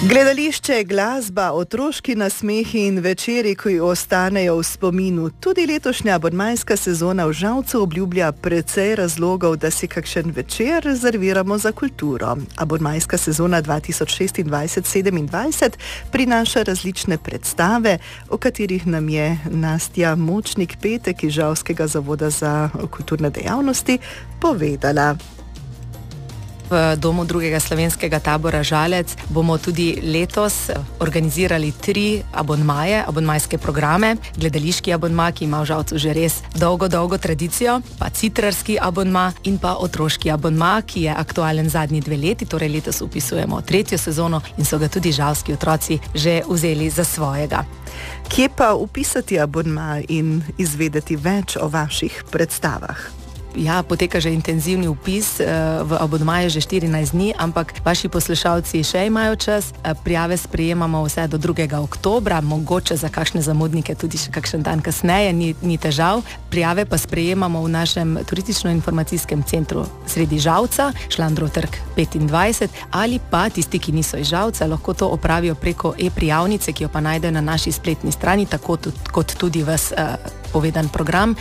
Gledališče, glasba, otroški nasmehi in večeri, ki ostanejo v spominu. Tudi letošnja abonmajska sezona v Žalcu obljublja precej razlogov, da si kakšen večer rezerviramo za kulturo. Abonmajska sezona 2026-27 prinaša različne predstave, o katerih nam je Nastja Močnik-Petek iz Žalskega zavoda za kulturne dejavnosti povedala. V Domu drugega slovenskega tabora Žalec bomo tudi letos organizirali 3 abonmajske programe. Gledališki abonma, ki ima v Žalcu že res dolgo tradicijo, pa citrarski abonma in pa otroški abonma, ki je aktualen zadnji 2 leti, torej letos upisujemo 3. sezono in so ga tudi žalski otroci že vzeli za svojega. Kje pa upisati abonma in izvedeti več o vaših predstavah? Ja, poteka že intenzivni vpis, v abonmaje že 14 dni, ampak vaši poslušalci še imajo čas. Prijave sprejemamo vse do 2. oktobra, mogoče za kakšne zamudnike tudi še kakšen dan kasneje, ni težav. Prijave pa sprejemamo v našem turistično-informacijskem centru sredi Žalca, Šlandrov trg 25, ali pa tisti, ki niso iz Žalca, lahko to opravijo preko e-prijavnice, ki jo pa najdejo na naši spletni strani, tako kot tudi vas povedan program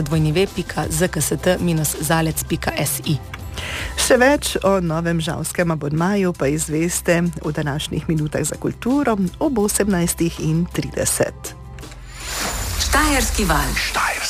www.zkst-zalec.si. Še več o novem žalskem abonmaju pa izveste v današnjih minutah za kulturo ob 18:30. Štajerski val.